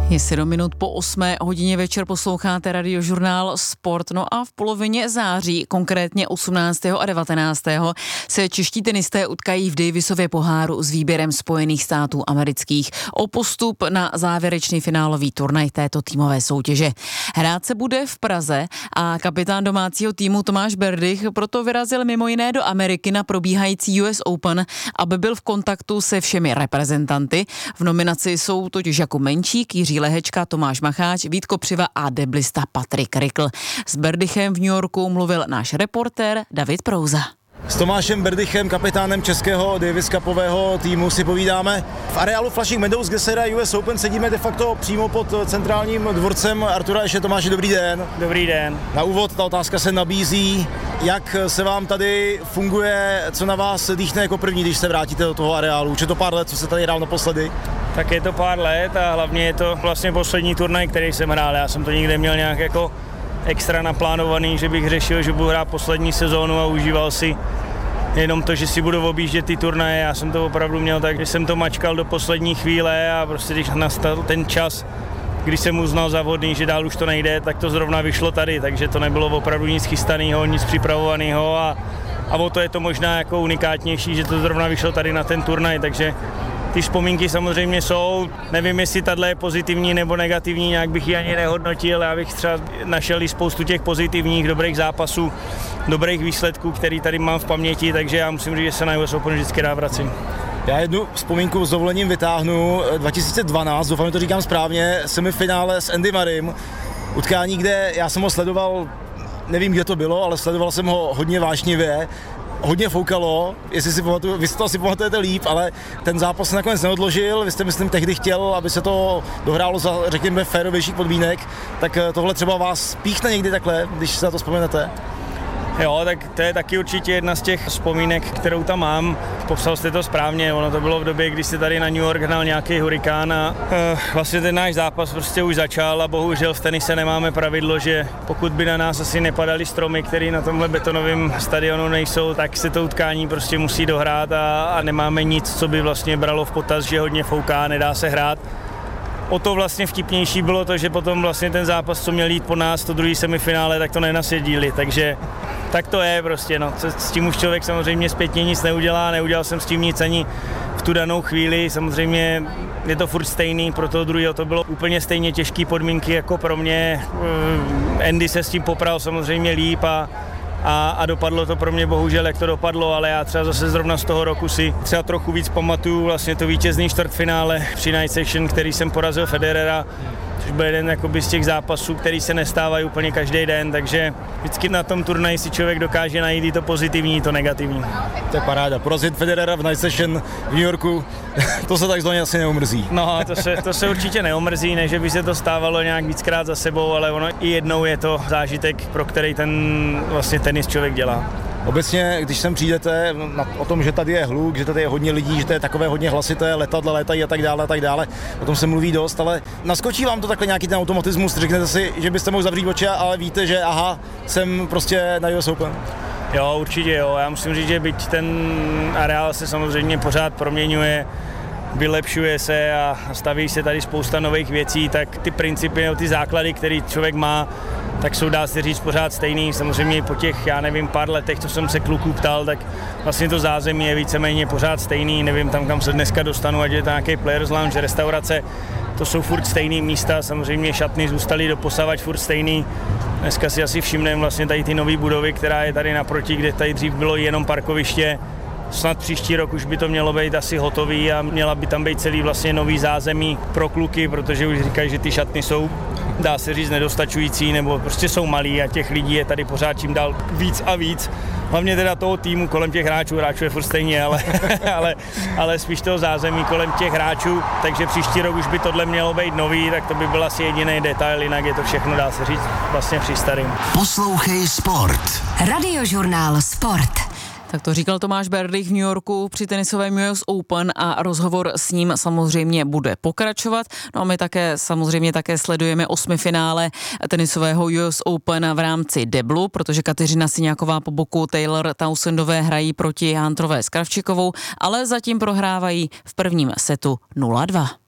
Je 7 minut po 8 hodině večer, posloucháte Radiožurnál Sport. No a v polovině září, konkrétně 18. a 19. se čeští tenisté utkají v Davisově poháru s výběrem Spojených států amerických o postup na závěrečný finálový turnaj této týmové soutěže. Hrát se bude v Praze a kapitán domácího týmu Tomáš Berdych proto vyrazil mimo jiné do Ameriky na probíhající US Open, aby byl v kontaktu se všemi reprezentanty. V nominaci jsou totiž Jakub Menčík, Jiří Lehečka, Tomáš Macháč, Vít Kopřiva a deblista Patrik Rikl. S Berdychem v New Yorku mluvil náš reportér David Prouza. S Tomášem Berdychem, kapitánem českého Davis Cupového týmu, si povídáme v areálu Flushing Meadows, kde se hraje US Open. Sedíme de facto přímo pod centrálním dvorcem Artura Ashe. Tomáši, dobrý den. Dobrý den. Na úvod ta otázka se nabízí. Jak se vám tady funguje, co na vás dýchne jako první, když se vrátíte do toho areálu? Už je to pár let, co se tady hrál naposledy? Tak je to pár let a hlavně je to vlastně poslední turnaj, který jsem hrál. Já jsem to nikdy měl nějak jako extra naplánovaný, že bych řešil, že budu hrát poslední sezónu a užíval si jenom to, že si budu objíždět ty turnaje. Já jsem to opravdu měl tak, že jsem to mačkal do poslední chvíle a prostě když nastal ten čas, když jsem uznal za vhodný, že dál už to nejde, tak to zrovna vyšlo tady, takže to nebylo opravdu nic chystaného, nic připravovaného a o to je to možná jako unikátnější, že to zrovna vyšlo tady na ten turnaj, takže ty vzpomínky samozřejmě jsou, nevím, jestli tato je pozitivní nebo negativní, nějak bych ji ani nehodnotil, já bych třeba našel i spoustu těch pozitivních, dobrých zápasů, dobrých výsledků, který tady mám v paměti, takže já musím říct, že se na US Open vždycky rád vracím. Já jednu vzpomínku s dovolením vytáhnu. 2012, doufám, že to říkám správně, semifinále s Andy Murraym, utkání, kde já jsem ho sledoval, nevím, kde to bylo, ale sledoval jsem ho hodně vášnivě. Hodně foukalo, jestli si pamatuju, vy si to asi pamatujete líp, ale ten zápas se nakonec neodložil, vy jste, myslím, tehdy chtěl, aby se to dohrálo za, řekněme, férovějších podmínek, tak tohle třeba vás píchne někdy takhle, když se na to vzpomenete? Jo, tak to je taky určitě jedna z těch vzpomínek, kterou tam mám. Popsal jste to správně, ono to bylo v době, kdy se tady na New York hnal nějaký hurikán a vlastně ten náš zápas prostě už začal a bohužel v tenise nemáme pravidlo, že pokud by na nás asi nepadaly stromy, které na tomhle betonovém stadionu nejsou, tak se to utkání prostě musí dohrát a nemáme nic, co by vlastně bralo v potaz, že hodně fouká, nedá se hrát. O to vlastně vtipnější bylo to, že potom vlastně ten zápas, co měl jít po nás, to druhý semifinále, tak to nenasjedili, takže tak to je prostě, no. S tím už člověk samozřejmě zpětně nic neudělal jsem s tím nic ani v tu danou chvíli, samozřejmě je to furt stejný, pro toho druhého to bylo úplně stejně těžké podmínky jako pro mě. Andy se s tím popral samozřejmě líp a dopadlo to pro mě bohužel, jak to dopadlo, ale já třeba zase zrovna z toho roku si třeba trochu víc pamatuju vlastně to vítězný čtvrtfinále při Night Session, který jsem porazil Federera, což byl jeden jakoby z těch zápasů, který se nestávají úplně každý den, takže vždycky na tom turnaji si člověk dokáže najít i to pozitivní, i to negativní. To je paráda, porazit Federera v Night Session v New Yorku, to se takzvaně asi neomrzí. No, to se určitě neomrzí, ne, že by se to stávalo nějak víckrát za sebou, ale ono i jednou je to zážitek, pro který ten vlastně tenis člověk dělá. Obecně, když sem přijdete o tom, že tady je hluk, že tady je hodně lidí, že to je takové hodně hlasité, letadla létají a tak dále, o tom se mluví dost, ale naskočí vám to takhle nějaký ten automatismus, řeknete si, že byste mohli zavřít oči, ale víte, že aha, jsem prostě na US Open. Jo, určitě jo, já musím říct, že byť ten areál se samozřejmě pořád proměňuje, vylepšuje se a staví se tady spousta nových věcí, tak ty principy, ty základy, které člověk má, tak jsou, dá se říct, pořád stejný. Samozřejmě po těch, já nevím, pár letech, co jsem se kluků ptal, tak vlastně to zázemí je víceméně pořád stejný. Nevím tam, kam se dneska dostanu, ať je to nějaký players lounge, restaurace, to jsou furt stejný místa, samozřejmě šatny zůstaly doposavač furt stejný. Dneska si asi všimneme vlastně tady ty nové budovy, která je tady naproti, kde tady dřív bylo jenom parkoviště. Snad příští rok už by to mělo být asi hotový a měla by tam být celý vlastně nový zázemí pro kluky, protože už říkají, že ty šatny jsou, dá se říct, nedostačující nebo prostě jsou malý a těch lidí je tady pořád čím dál víc a víc. Hlavně teda toho týmu kolem těch hráčů je furt stejně, ale spíš toho zázemí kolem těch hráčů, takže příští rok už by tohle mělo být nový, tak to by byl asi jediný detail, jinak je to všechno, dá se říct, vlastně při starým. Poslouchej Sport. Radiožurnál Sport. Tak to říkal Tomáš Berdych v New Yorku při tenisovém US Open a rozhovor s ním samozřejmě bude pokračovat. No a my samozřejmě také sledujeme osmifinále tenisového US Open v rámci deblu, protože Kateřina Syňáková po boku Taylor Townsendové hrají proti Hunterové s Kravčikovou, ale zatím prohrávají v prvním setu 0-2.